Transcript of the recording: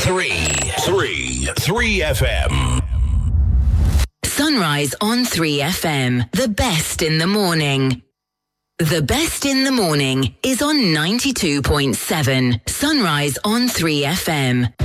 3 FM. Sunrise on 3 FM. The best in the morning. The best in the morning is on 92.7. Sunrise on 3 FM.